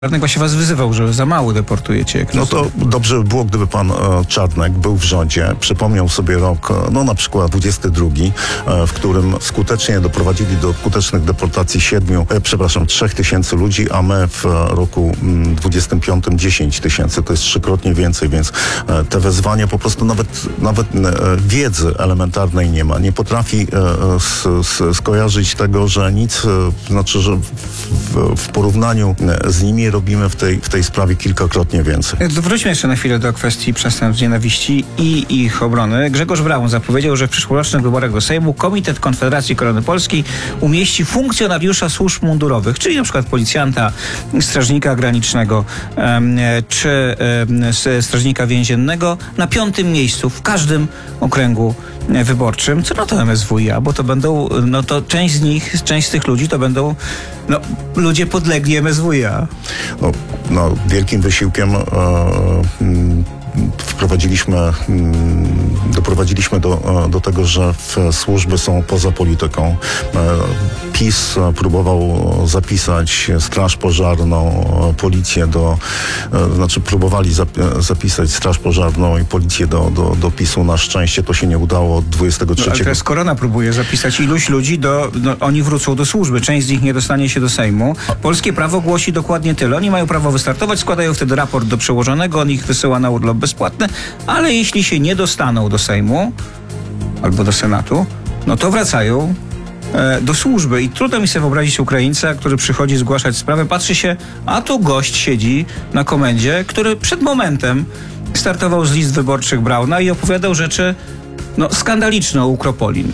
Czarnek właśnie was wyzywał, że za mało deportujecie. No to dobrze by było, gdyby pan Czarnek był w rządzie, przypomniał sobie rok, no na przykład 22, w którym skutecznie doprowadzili do skutecznych deportacji 3 tysięcy ludzi, a my w roku 25 10 tysięcy. To jest trzykrotnie więcej, więc te wezwania po prostu nawet wiedzy elementarnej nie ma. Nie potrafi skojarzyć tego, że nic, znaczy, że w porównaniu z nimi robimy w tej sprawie kilkakrotnie więcej. Wróćmy jeszcze na chwilę do kwestii przestępstw z nienawiści i ich obrony. Grzegorz Braun zapowiedział, że w przyszłorocznych wyborach do Sejmu Komitet Konfederacji Korony Polskiej umieści funkcjonariusza służb mundurowych, czyli na przykład policjanta, strażnika granicznego czy strażnika więziennego na 5. miejscu w każdym okręgu wyborczym. Co na to MSWiA? Bo to będą, no to część z tych ludzi to będą ludzie podlegli MSWiA. Wielkim wysiłkiem doprowadziliśmy do tego, że służby są poza polityką. PiS próbował zapisać Straż Pożarną, policję próbowali zapisać Straż Pożarną i policję do PiS-u. Na szczęście to się nie udało od 23. Ale teraz Korona próbuje zapisać iluś ludzi, oni wrócą do służby. Część z nich nie dostanie się do Sejmu. Polskie prawo głosi dokładnie tyle. Oni mają prawo wystartować, składają wtedy raport do przełożonego, on ich wysyła na urlop bezpłatny, ale jeśli się nie dostaną do Sejmu albo do Senatu, no to wracają do służby. I trudno mi sobie wyobrazić Ukraińca, który przychodzi zgłaszać sprawę, patrzy się, a tu gość siedzi na komendzie, który przed momentem startował z list wyborczych Brauna i opowiadał rzeczy skandaliczne o Ukropolin.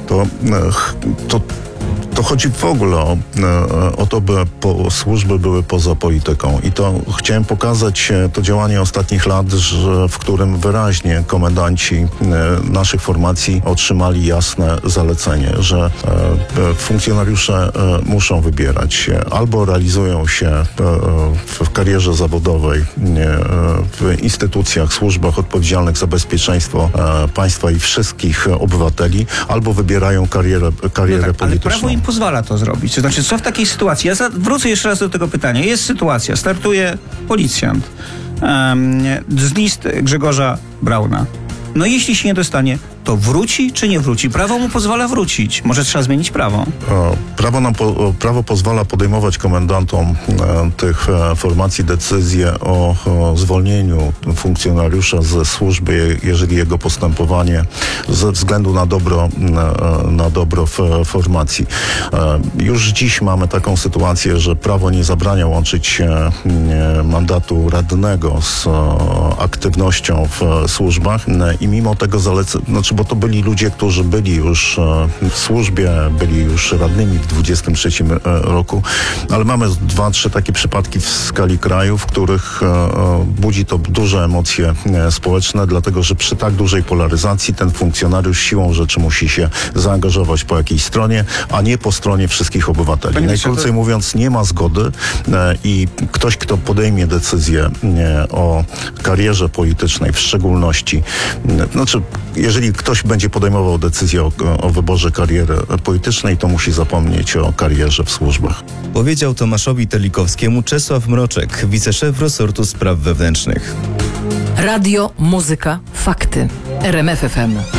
To chodzi w ogóle o to, by służby były poza polityką. I to chciałem pokazać to działanie ostatnich lat, w którym wyraźnie komendanci naszych formacji otrzymali jasne zalecenie, że funkcjonariusze muszą wybierać albo realizują się w karierze zawodowej w instytucjach, służbach odpowiedzialnych za bezpieczeństwo państwa i wszystkich obywateli, albo wybierają karierę polityczną. Ale prawo im pozwala to zrobić. To znaczy, co w takiej sytuacji? Ja wrócę jeszcze raz do tego pytania. Jest sytuacja, startuje policjant z list Grzegorza Brauna. No jeśli się nie dostanie, to wróci czy nie wróci? Prawo mu pozwala wrócić. Może trzeba zmienić prawo? Prawo pozwala podejmować komendantom tych formacji decyzję o zwolnieniu funkcjonariusza ze służby, jeżeli jego postępowanie ze względu na dobro formacji. Już dziś mamy taką sytuację, że prawo nie zabrania łączyć mandatu radnego z aktywnością w służbach i mimo tego bo to byli ludzie, którzy byli już w służbie, byli już radnymi w 23 roku, ale mamy 2-3 takie przypadki w skali kraju, w których budzi to duże emocje społeczne, dlatego że przy tak dużej polaryzacji ten funkcjonariusz siłą rzeczy musi się zaangażować po jakiejś stronie, a nie po stronie wszystkich obywateli. Najkrócej mówiąc, nie ma zgody i ktoś, kto podejmie decyzję o karierze politycznej w szczególności, jeżeli ktoś będzie podejmował decyzję o wyborze kariery politycznej, to musi zapomnieć o karierze w służbach. Powiedział Tomaszowi Telikowskiemu Czesław Mroczek, wiceszef resortu spraw wewnętrznych. Radio, muzyka, fakty. RMF FM.